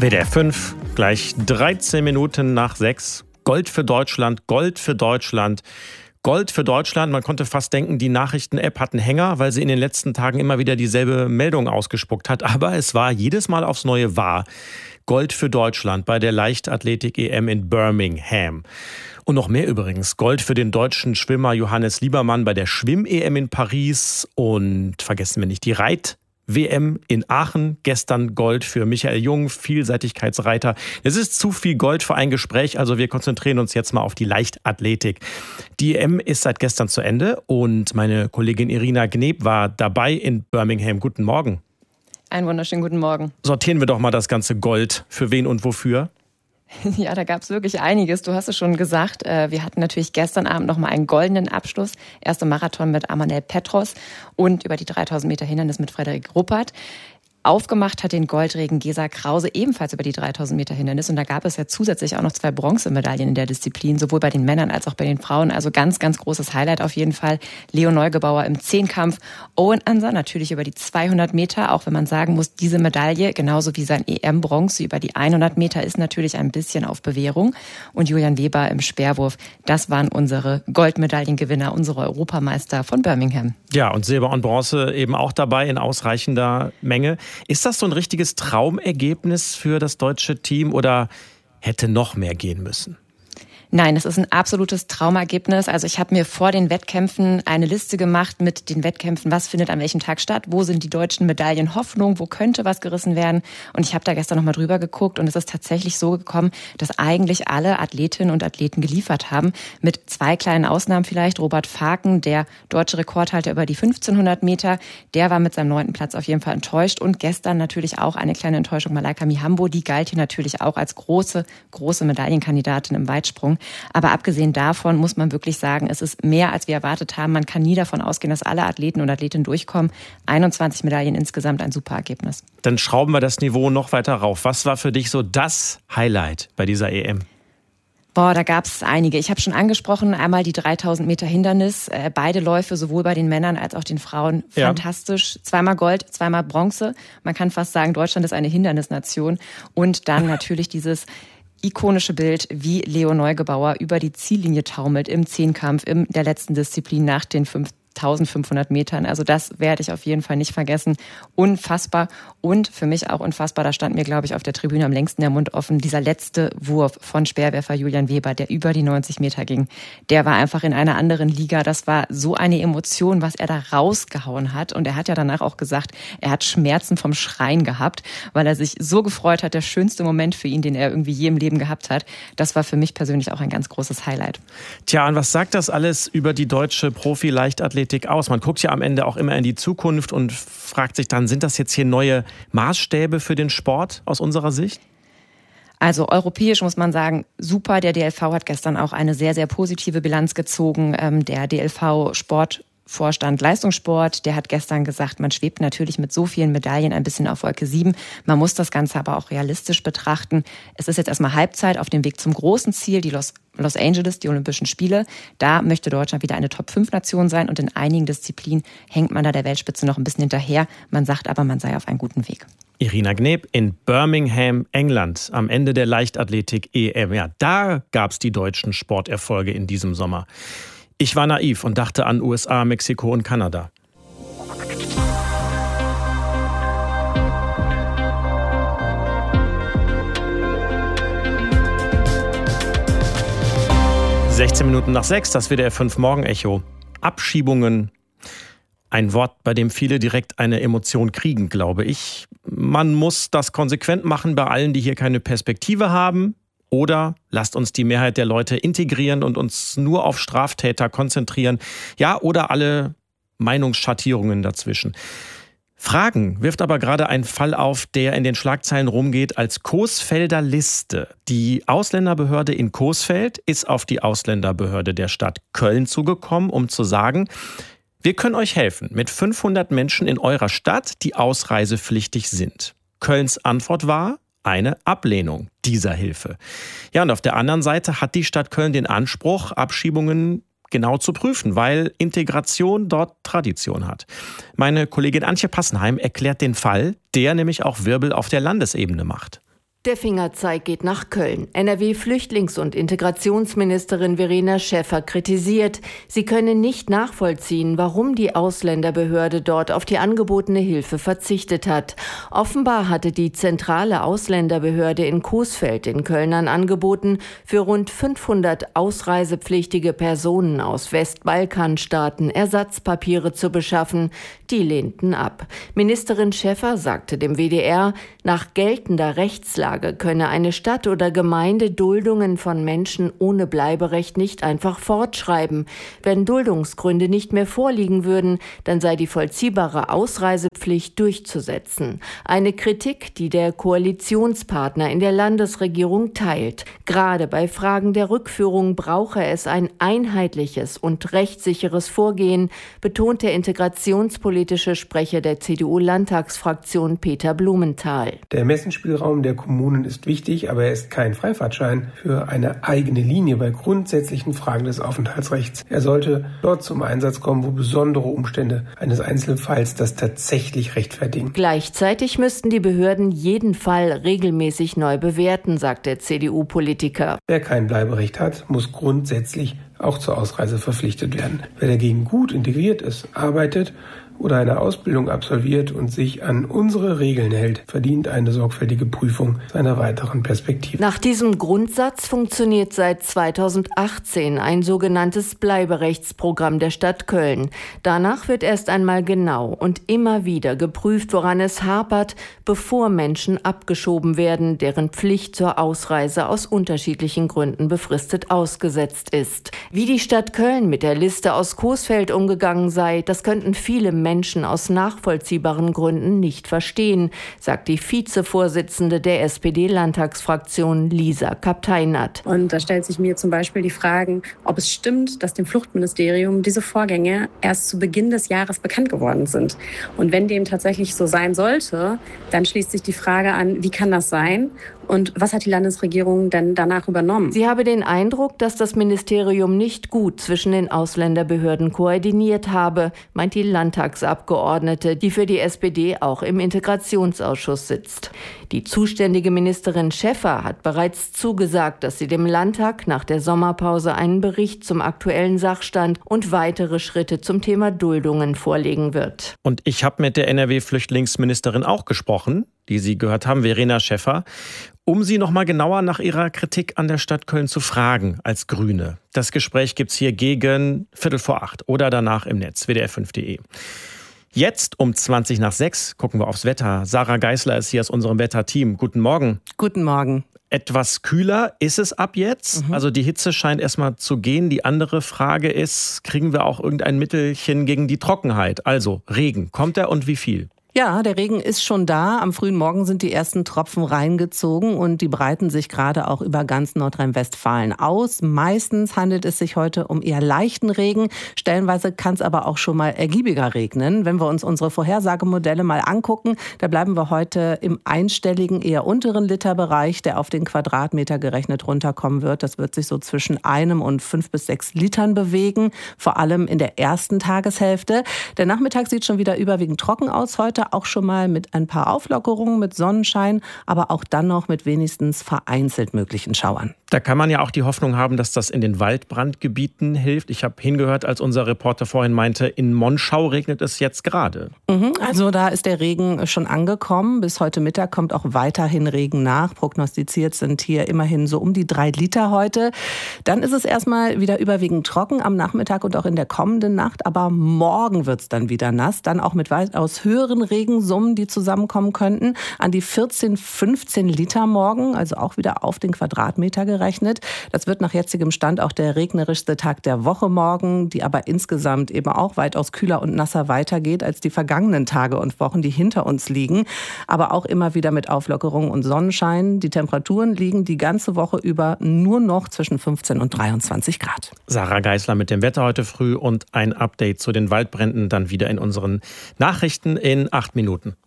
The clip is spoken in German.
WDR 5, gleich 13 Minuten nach 6. Gold für Deutschland, Gold für Deutschland, Gold für Deutschland. Man konnte fast denken, die Nachrichten-App hat einen Hänger, weil sie in den letzten Tagen immer wieder dieselbe Meldung ausgespuckt hat. Aber es war jedes Mal aufs Neue wahr. Gold für Deutschland bei der Leichtathletik-EM in Birmingham. Und noch mehr übrigens. Gold für den deutschen Schwimmer Johannes Liebermann bei der Schwimm-EM in Paris. Und vergessen wir nicht die Reit-WM in Aachen. Gestern Gold für Michael Jung, Vielseitigkeitsreiter. Es ist zu viel Gold für ein Gespräch, also wir konzentrieren uns jetzt mal auf die Leichtathletik. Die EM ist seit gestern zu Ende und meine Kollegin Irina Gneb war dabei in Birmingham. Guten Morgen. Einen wunderschönen guten Morgen. Sortieren wir doch mal das ganze Gold. Für wen und wofür? Ja, da gab es wirklich einiges. Du hast es schon gesagt. Wir hatten natürlich gestern Abend noch mal einen goldenen Abschluss. Erster Marathon mit Amanel Petros und über die 3000 Meter Hindernis mit Frederik Ruppert. Aufgemacht hat den Goldregen Gesa Krause ebenfalls über die 3000 Meter Hindernis. Und da gab es ja zusätzlich auch noch 2 Bronzemedaillen in der Disziplin, sowohl bei den Männern als auch bei den Frauen. Also ganz, ganz großes Highlight auf jeden Fall. Leo Neugebauer im Zehnkampf. Owen Anser natürlich über die 200 Meter, auch wenn man sagen muss, diese Medaille, genauso wie sein EM-Bronze über die 100 Meter, ist natürlich ein bisschen auf Bewährung. Und Julian Weber im Speerwurf, das waren unsere Goldmedaillengewinner, unsere Europameister von Birmingham. Ja, und Silber und Bronze eben auch dabei in ausreichender Menge. Ist das so ein richtiges Traumergebnis für das deutsche Team oder hätte noch mehr gehen müssen? Nein, es ist ein absolutes Traumergebnis. Also ich habe mir vor den Wettkämpfen eine Liste gemacht mit den Wettkämpfen, was findet an welchem Tag statt, wo sind die deutschen Medaillen Hoffnung, wo könnte was gerissen werden. Und ich habe da gestern nochmal drüber geguckt und es ist tatsächlich so gekommen, dass eigentlich alle Athletinnen und Athleten geliefert haben. Mit 2 kleinen Ausnahmen vielleicht. Robert Faken, der deutsche Rekordhalter über die 1500 Meter, der war mit seinem 9. Platz auf jeden Fall enttäuscht. Und gestern natürlich auch eine kleine Enttäuschung, Malaika Mihambo, die galt hier natürlich auch als große Medaillenkandidatin im Weitsprung. Aber abgesehen davon muss man wirklich sagen, es ist mehr, als wir erwartet haben. Man kann nie davon ausgehen, dass alle Athleten und Athletinnen durchkommen. 21 Medaillen insgesamt, ein super Ergebnis. Dann schrauben wir das Niveau noch weiter rauf. Was war für dich so das Highlight bei dieser EM? Da gab es einige. Ich habe schon angesprochen, einmal die 3000 Meter Hindernis. Beide Läufe, sowohl bei den Männern als auch den Frauen, fantastisch. 2-mal Gold, 2-mal Bronze. Man kann fast sagen, Deutschland ist eine Hindernisnation. Und dann natürlich dieses ikonische Bild, wie Leo Neugebauer über die Ziellinie taumelt im Zehnkampf, in der letzten Disziplin nach den 1500 Metern. Also das werde ich auf jeden Fall nicht vergessen. Unfassbar und für mich auch unfassbar, da stand mir, glaube ich, auf der Tribüne am längsten der Mund offen, dieser letzte Wurf von Speerwerfer Julian Weber, der über die 90 Meter ging. Der war einfach in einer anderen Liga. Das war so eine Emotion, was er da rausgehauen hat. Und er hat ja danach auch gesagt, er hat Schmerzen vom Schreien gehabt, weil er sich so gefreut hat. Der schönste Moment für ihn, den er irgendwie je im Leben gehabt hat. Das war für mich persönlich auch ein ganz großes Highlight. Tja, und was sagt das alles über die deutsche Profi-Leichtathletik aus? Man guckt ja am Ende auch immer in die Zukunft und fragt sich dann, sind das jetzt hier neue Maßstäbe für den Sport aus unserer Sicht? Also europäisch muss man sagen, super. Der DLV hat gestern auch eine sehr, sehr positive Bilanz gezogen. Der DLV-Sportvorstand Leistungssport, der hat gestern gesagt, man schwebt natürlich mit so vielen Medaillen ein bisschen auf Wolke 7. Man muss das Ganze aber auch realistisch betrachten. Es ist jetzt erstmal Halbzeit auf dem Weg zum großen Ziel, die Los Angeles, die Olympischen Spiele. Da möchte Deutschland wieder eine Top-5-Nation sein und in einigen Disziplinen hängt man da der Weltspitze noch ein bisschen hinterher. Man sagt aber, man sei auf einem guten Weg. Irina Gneb in Birmingham, England, am Ende der Leichtathletik-EM. Ja, da gab es die deutschen Sporterfolge in diesem Sommer. Ich war naiv und dachte an USA, Mexiko und Kanada. (16 Minuten nach 6), das WDR 5 Morgenecho. Abschiebungen. Ein Wort, bei dem viele direkt eine Emotion kriegen, glaube ich. Man muss das konsequent machen bei allen, die hier keine Perspektive haben. Oder lasst uns die Mehrheit der Leute integrieren und uns nur auf Straftäter konzentrieren. Ja, oder alle Meinungsschattierungen dazwischen. Fragen wirft aber gerade ein Fall auf, der in den Schlagzeilen rumgeht als Coesfelder Liste. Die Ausländerbehörde in Coesfeld ist auf die Ausländerbehörde der Stadt Köln zugekommen, um zu sagen, wir können euch helfen mit 500 Menschen in eurer Stadt, die ausreisepflichtig sind. Kölns Antwort war eine Ablehnung dieser Hilfe. Ja, und auf der anderen Seite hat die Stadt Köln den Anspruch, Abschiebungen genau zu prüfen, weil Integration dort Tradition hat. Meine Kollegin Antje Passenheim erklärt den Fall, der nämlich auch Wirbel auf der Landesebene macht. Der Fingerzeig geht nach Köln. NRW-Flüchtlings- und Integrationsministerin Verena Schäffer kritisiert, sie könne nicht nachvollziehen, warum die Ausländerbehörde dort auf die angebotene Hilfe verzichtet hat. Offenbar hatte die zentrale Ausländerbehörde in Coesfeld den Kölnern angeboten, für rund 500 ausreisepflichtige Personen aus Westbalkanstaaten Ersatzpapiere zu beschaffen. Die lehnten ab. Ministerin Schäffer sagte dem WDR, nach geltender Rechtslage könne eine Stadt oder Gemeinde Duldungen von Menschen ohne Bleiberecht nicht einfach fortschreiben. Wenn Duldungsgründe nicht mehr vorliegen würden, dann sei die vollziehbare Ausreisepflicht durchzusetzen. Eine Kritik, die der Koalitionspartner in der Landesregierung teilt. Gerade bei Fragen der Rückführung brauche es ein einheitliches und rechtssicheres Vorgehen, betont der integrationspolitische Sprecher der CDU-Landtagsfraktion Peter Blumenthal. Der Ermessensspielraum der Kommunen ist wichtig, aber er ist kein Freifahrtschein für eine eigene Linie bei grundsätzlichen Fragen des Aufenthaltsrechts. Er sollte dort zum Einsatz kommen, wo besondere Umstände eines Einzelfalls das tatsächlich rechtfertigen. Gleichzeitig müssten die Behörden jeden Fall regelmäßig neu bewerten, sagt der CDU-Politiker. Wer kein Bleiberecht hat, muss grundsätzlich auch zur Ausreise verpflichtet werden. Wer dagegen gut integriert ist, arbeitet oder eine Ausbildung absolviert und sich an unsere Regeln hält, verdient eine sorgfältige Prüfung seiner weiteren Perspektive. Nach diesem Grundsatz funktioniert seit 2018 ein sogenanntes Bleiberechtsprogramm der Stadt Köln. Danach wird erst einmal genau und immer wieder geprüft, woran es hapert, bevor Menschen abgeschoben werden, deren Pflicht zur Ausreise aus unterschiedlichen Gründen befristet ausgesetzt ist. Wie die Stadt Köln mit der Liste aus Coesfeld umgegangen sei, das könnten viele Menschen aus nachvollziehbaren Gründen nicht verstehen, sagt die Vizevorsitzende der SPD-Landtagsfraktion Lisa Kapteinat. Und da stellt sich mir zum Beispiel die Frage, ob es stimmt, dass dem Fluchtministerium diese Vorgänge erst zu Beginn des Jahres bekannt geworden sind. Und wenn dem tatsächlich so sein sollte, dann schließt sich die Frage an, wie kann das sein? Und was hat die Landesregierung denn danach übernommen? Sie habe den Eindruck, dass das Ministerium nicht gut zwischen den Ausländerbehörden koordiniert habe, meint die Landtagsabgeordnete, die für die SPD auch im Integrationsausschuss sitzt. Die zuständige Ministerin Schäffer hat bereits zugesagt, dass sie dem Landtag nach der Sommerpause einen Bericht zum aktuellen Sachstand und weitere Schritte zum Thema Duldungen vorlegen wird. Und ich habe mit der NRW-Flüchtlingsministerin auch gesprochen, die Sie gehört haben, Verena Schäffer, um sie noch mal genauer nach ihrer Kritik an der Stadt Köln zu fragen als Grüne. Das Gespräch gibt's hier gegen 7:45 oder danach im Netz, wdr5.de. Jetzt um 6:20 gucken wir aufs Wetter. Sarah Geisler ist hier aus unserem Wetterteam. Guten Morgen. Guten Morgen. Etwas kühler ist es ab jetzt. Also die Hitze scheint erstmal zu gehen. Die andere Frage ist, kriegen wir auch irgendein Mittelchen gegen die Trockenheit? Also Regen, kommt er und wie viel? Ja, der Regen ist schon da. Am frühen Morgen sind die ersten Tropfen reingezogen und die breiten sich gerade auch über ganz Nordrhein-Westfalen aus. Meistens handelt es sich heute um eher leichten Regen. Stellenweise kann es aber auch schon mal ergiebiger regnen. Wenn wir uns unsere Vorhersagemodelle mal angucken, da bleiben wir heute im einstelligen, eher unteren Literbereich, der auf den Quadratmeter gerechnet runterkommen wird. Das wird sich so zwischen 1 und 5 bis 6 Litern bewegen, vor allem in der ersten Tageshälfte. Der Nachmittag sieht schon wieder überwiegend trocken aus heute. Auch schon mal mit ein paar Auflockerungen, mit Sonnenschein, aber auch dann noch mit wenigstens vereinzelt möglichen Schauern. Da kann man ja auch die Hoffnung haben, dass das in den Waldbrandgebieten hilft. Ich habe hingehört, als unser Reporter vorhin meinte, in Monschau regnet es jetzt gerade. Also da ist der Regen schon angekommen. Bis heute Mittag kommt auch weiterhin Regen nach. Prognostiziert sind hier immerhin so um die 3 Liter heute. Dann ist es erstmal wieder überwiegend trocken am Nachmittag und auch in der kommenden Nacht. Aber morgen wird es dann wieder nass. Dann auch mit weitaus höheren Regensummen, die zusammenkommen könnten. An die 14, 15 Liter morgen, also auch wieder auf den Quadratmeter gerechnet. Das wird nach jetzigem Stand auch der regnerischste Tag der Woche morgen, die aber insgesamt eben auch weitaus kühler und nasser weitergeht als die vergangenen Tage und Wochen, die hinter uns liegen. Aber auch immer wieder mit Auflockerung und Sonnenschein. Die Temperaturen liegen die ganze Woche über nur noch zwischen 15 und 23 Grad. Sarah Geisler mit dem Wetter heute früh und ein Update zu den Waldbränden dann wieder in unseren Nachrichten in 8 Minuten.